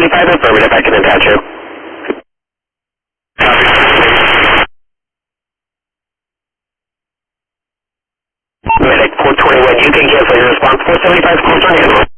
475, affirmative, I can attach you. Medic 421, you can cancel your response. 475, close on handle.